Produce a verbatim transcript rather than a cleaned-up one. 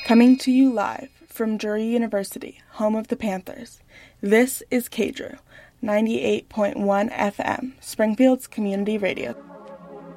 Coming to you live from Drury University, home of the Panthers, this is K D R U, ninety-eight point one F M, Springfield's community radio.